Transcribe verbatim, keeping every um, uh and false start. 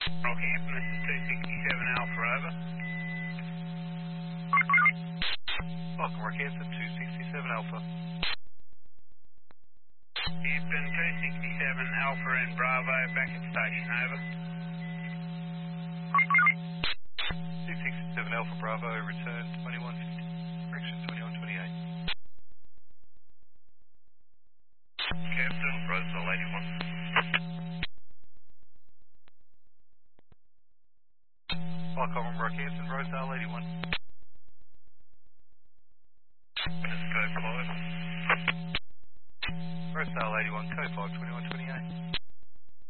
Rockhampton, this is two sixty-seven Alpha, over. Welcome, Rockhampton, two sixty-seven Alpha. Hampton, two sixty-seven Alpha and Bravo, back at station, over. two sixty-seven Alpha Bravo, return twenty-one fifty, correction twenty-one twenty-eight. Captain, Rosedale eighty-one. Welcome, Rockhampton, Rosedale eighty-one. This is code five. Rosedale eighty-one, code five, twenty-one twenty-eight.